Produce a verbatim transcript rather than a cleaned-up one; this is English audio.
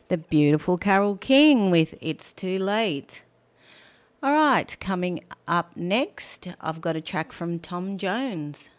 The beautiful Carole King with It's Too Late. All right, coming up next, I've got a track from Tom Jones.